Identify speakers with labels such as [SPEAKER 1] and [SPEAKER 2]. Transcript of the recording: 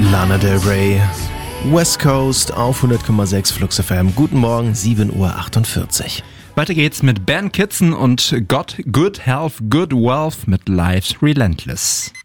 [SPEAKER 1] Lana Del Rey, West Coast auf 100,6 Flux FM. Guten Morgen, 7:48 Uhr.
[SPEAKER 2] Weiter geht's mit Ben Kitson und Got Good Health, Good Wealth mit Life's Relentless.